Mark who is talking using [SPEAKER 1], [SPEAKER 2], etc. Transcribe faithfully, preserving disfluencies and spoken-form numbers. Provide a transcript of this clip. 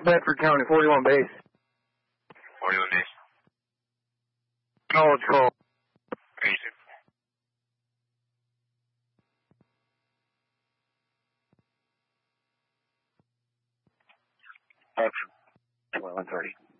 [SPEAKER 1] Bedford County, forty-one base.
[SPEAKER 2] forty-one base.
[SPEAKER 1] Knowledge call.
[SPEAKER 2] Easy.
[SPEAKER 1] Bedford, twenty-one thirty.